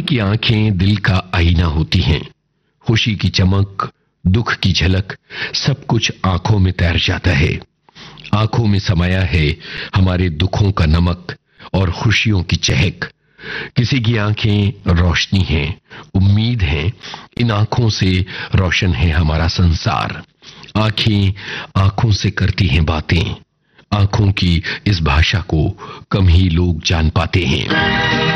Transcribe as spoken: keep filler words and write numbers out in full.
की आंखें दिल का आईना होती हैं। खुशी की चमक, दुख की झलक, सब कुछ आंखों में तैर जाता है। आंखों में समाया है हमारे दुखों का नमक और खुशियों की चहक। किसी की आंखें रोशनी हैं, उम्मीद है। इन आंखों से रोशन है हमारा संसार। आंखें आंखों से करती हैं बातें। आंखों की इस भाषा को कम ही लोग जान पाते हैं।